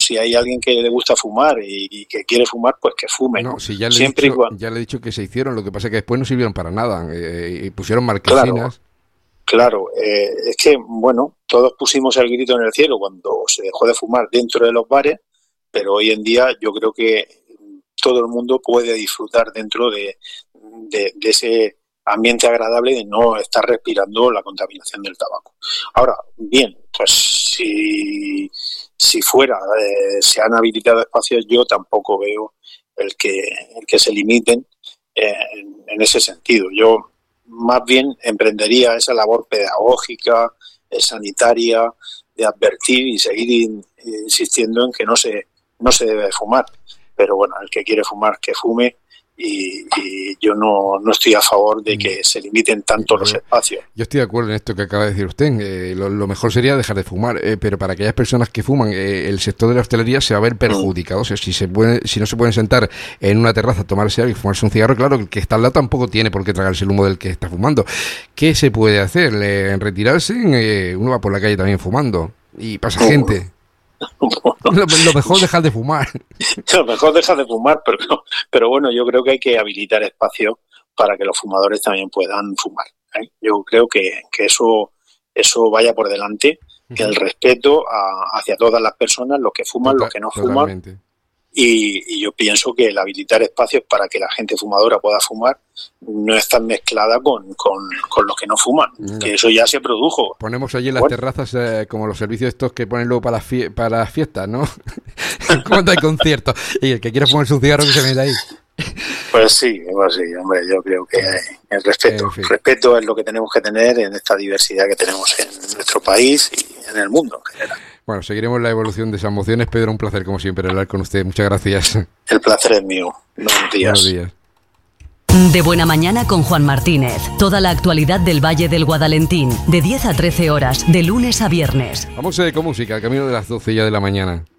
si hay alguien que le gusta fumar y que quiere fumar, pues que fume, ¿no? No, sí, ya Siempre le he dicho que se hicieron, lo que pasa es que después no sirvieron para nada, y pusieron marquesinas. Claro, es que, bueno, todos pusimos el grito en el cielo cuando se dejó de fumar dentro de los bares, pero hoy en día yo creo que todo el mundo puede disfrutar dentro de ese ambiente agradable de no estar respirando la contaminación del tabaco. Ahora, bien, pues si se han habilitado espacios, yo tampoco veo el que se limiten en ese sentido. Yo más bien emprendería esa labor pedagógica, sanitaria, de advertir y seguir insistiendo en que no se debe fumar. Pero bueno, el que quiere fumar, que fume, y yo no estoy a favor de que se limiten tanto los espacios. Yo estoy de acuerdo en esto que acaba de decir usted. Lo mejor sería dejar de fumar, pero para aquellas personas que fuman, el sector de la hostelería se va a ver perjudicado. O sea, si no se pueden sentar en una terraza a tomarse algo y fumarse un cigarro, claro, el que está al lado tampoco tiene por qué tragarse el humo del que está fumando. ¿Qué se puede hacer? Retirarse, uno va por la calle también fumando y pasa gente. Lo mejor dejar de fumar. Lo mejor dejar de fumar, pero bueno, yo creo que hay que habilitar espacios para que los fumadores también puedan fumar, ¿eh? Yo creo que eso vaya por delante, que el respeto hacia todas las personas, los que fuman, los que no fuman. Totalmente. Y yo pienso que el habilitar espacios para que la gente fumadora pueda fumar no es tan mezclada con los que no fuman, que eso ya se produjo. Ponemos allí en las terrazas como los servicios estos que ponen luego para las fiestas, ¿no? Cuando hay conciertos. Y el que quiera fumarse un cigarro que se meta ahí. Pues sí, hombre, yo creo que el respeto es lo que tenemos que tener en esta diversidad que tenemos en nuestro país y en el mundo en general. Bueno, seguiremos la evolución de esas mociones. Pedro, un placer como siempre hablar con usted. Muchas gracias. El placer es mío. Buenos días. Buenos días. De Buena Mañana con Juan Martínez. Toda la actualidad del Valle del Guadalentín. De 10 a 13 horas, de lunes a viernes. Vamos con música, al camino de las 12 ya de la mañana.